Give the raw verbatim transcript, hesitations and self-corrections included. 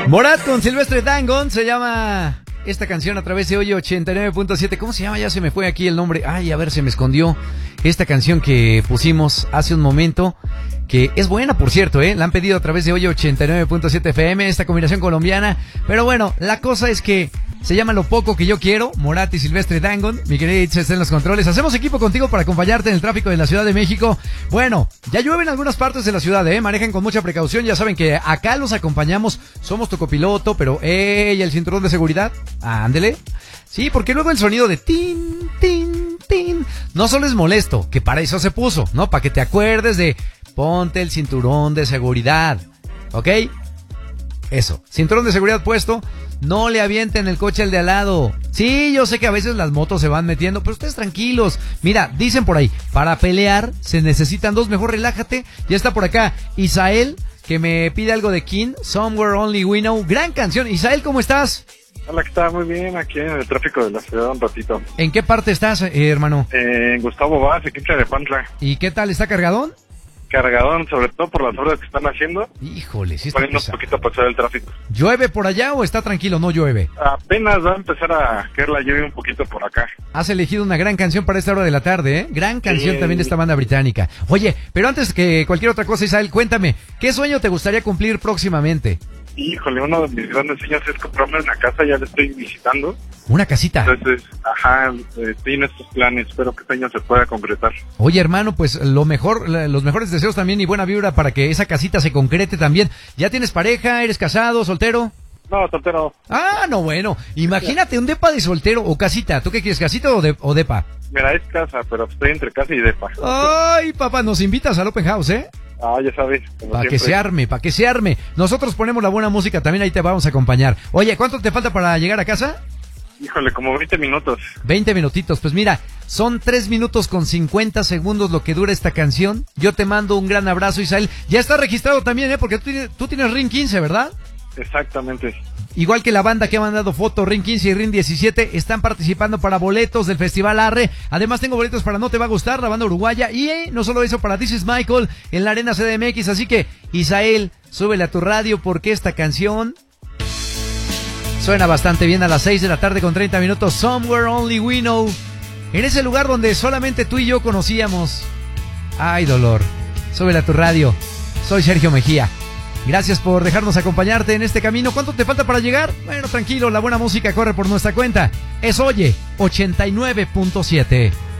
Morat con Silvestre Dangond se llama esta canción a través de Oye ochenta y nueve punto siete. ¿Cómo se llama? Ya se me fue aquí el nombre. Ay, a ver, se me escondió. Esta canción que pusimos hace un momento, que es buena, por cierto, ¿eh? La han pedido a través de Oye ochenta y nueve punto siete F M, esta combinación colombiana. Pero bueno, la cosa es que se llama Lo Poco Que Yo Quiero, Morat y Silvestre Dangond. Mi querida Itza está en los controles. Hacemos equipo contigo para acompañarte en el tráfico de la Ciudad de México. Bueno, ya llueve en algunas partes de la ciudad, ¿eh? Manejan con mucha precaución. Ya saben que acá los acompañamos. Somos tu copiloto, pero ¡ey! ¿El cinturón de seguridad? Ándele. Sí, porque luego el sonido de tin, tin, tin no solo es molesto, que para eso se puso, ¿no? Para que te acuerdes de ponte el cinturón de seguridad, ¿ok? Eso, cinturón de seguridad puesto, no le avienten el coche al de al lado. Sí, yo sé que a veces las motos se van metiendo, pero ustedes tranquilos. Mira, dicen por ahí, para pelear se necesitan dos, mejor relájate. Ya está por acá Isael, que me pide algo de King, Somewhere Only We Know. Gran canción. Isael, ¿cómo estás? Hola, ¿qué tal? Muy bien, aquí en el tráfico de la ciudad un ratito. ¿En qué parte estás, eh, hermano? Eh, en Gustavo Vaz, aquí de Pantla. ¿Y qué tal? ¿Está cargadón? Cargadón, sobre todo por las obras que están haciendo. Híjole, sí está poniendo pesado. un poquito a pasar el tráfico. ¿Llueve por allá o está tranquilo? No llueve. Apenas va a empezar a caer la lluvia un poquito por acá. Has elegido una gran canción para esta hora de la tarde, ¿eh? Gran canción sí. También de esta banda británica. Oye, pero antes que cualquier otra cosa, Isael, cuéntame, ¿qué sueño te gustaría cumplir próximamente? Híjole, uno de mis grandes sueños es comprarme una casa, ya la estoy visitando. ¿Una casita? Entonces, ajá, estoy en estos planes, espero que este año se pueda concretar. Oye, hermano, pues lo mejor, los mejores deseos también y buena vibra para que esa casita se concrete también. ¿Ya tienes pareja? ¿Eres casado, soltero? No, soltero. Ah, no, bueno, imagínate un depa de soltero o casita. ¿Tú qué quieres, casita o, de, o depa? Mira, es casa, pero estoy entre casa y depa. Ay, papá, nos invitas al Open House, ¿eh? Ah, ya sabes. Para que se arme, para que se arme. Nosotros ponemos la buena música, también ahí te vamos a acompañar. Oye, ¿cuánto te falta para llegar a casa? Híjole, como veinte minutos. veinte minutitos, pues mira, son tres minutos con cincuenta segundos lo que dura esta canción. Yo te mando un gran abrazo, Isael. Ya está registrado también, ¿eh? Porque tú, tú tienes Ring quince, ¿verdad? Exactamente. Igual que la banda que ha mandado foto, Ring quince y Ring diecisiete, están participando para boletos del Festival Arre. Además tengo boletos para No Te Va a Gustar, la banda uruguaya. Y eh, no solo eso, para This Is Michael en la Arena C D M X. Así que, Isael, súbele a tu radio porque esta canción suena bastante bien a las seis de la tarde con treinta minutos. Somewhere Only We Know. En ese lugar donde solamente tú y yo conocíamos. Ay, dolor. Súbele a tu radio. Soy Sergio Mejía. Gracias por dejarnos acompañarte en este camino. ¿Cuánto te falta para llegar? Bueno, tranquilo, la buena música corre por nuestra cuenta. Es Oye ochenta y nueve punto siete.